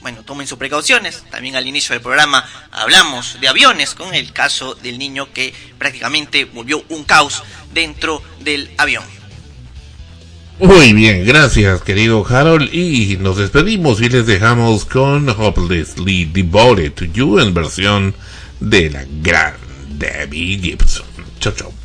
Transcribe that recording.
bueno, tomen sus precauciones. También al inicio del programa hablamos de aviones con el caso del niño que prácticamente volvió un caos dentro del avión. Muy bien, gracias querido Harold, y nos despedimos y les dejamos con Hopelessly Devoted to You en versión de la gran Debbie Gibson. Chau chau.